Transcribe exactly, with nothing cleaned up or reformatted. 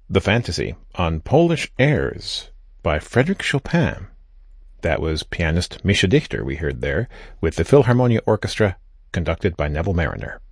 The Fantasy on Polish Airs by Frédéric Chopin. That was pianist Mischa Dichter we heard there, with the Philharmonia Orchestra, conducted by Neville Marriner.